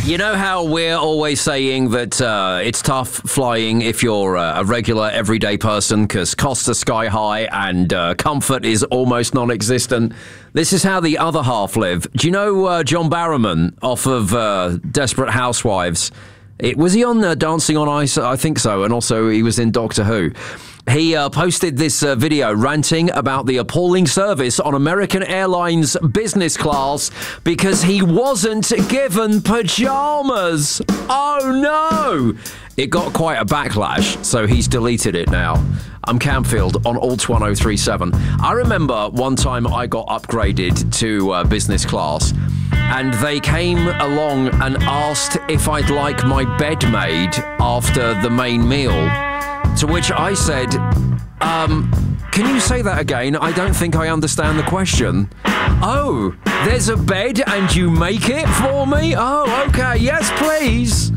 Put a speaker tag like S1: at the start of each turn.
S1: You know how we're always saying that it's tough flying if you're a regular, everyday person because costs are sky high and comfort is almost non-existent? This is how the other half live. Do you know John Barrowman off of Desperate Housewives? Was he on Dancing on Ice? I think so. And also he was in Doctor Who. He posted this video ranting about the appalling service on American Airlines business class because he wasn't given pajamas. Oh, no. It got quite a backlash, so he's deleted it now. I'm Camfield on Alt 1037. I remember one time I got upgraded to business class, and they came along and asked if I'd like my bed made after the main meal. To which I said, can you say that again? I don't think I understand the question. Oh, there's a bed and you make it for me? Oh, okay, yes, please.